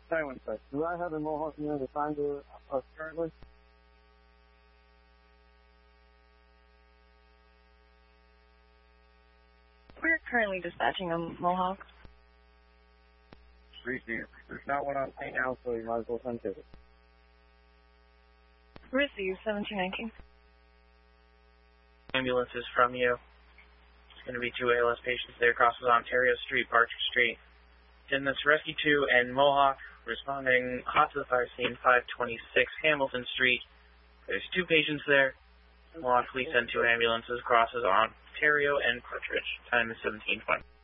Silent sec. Do I have a Mohawk unit assigned to us currently? We're currently dispatching a Mohawk. Receive. There's not one on scene now, so you might as well send it. Receive 1719. Ambulances from you. It's going to be 2 ALS patients there, crosses Ontario Street, Barcher Street. In this Rescue 2 and Mohawk, responding hot to the fire scene, 526 Hamilton Street. There's 2 patients there. Mohawk, please send 2 ambulances, crosses Ontario and Partridge. Time is 17:20.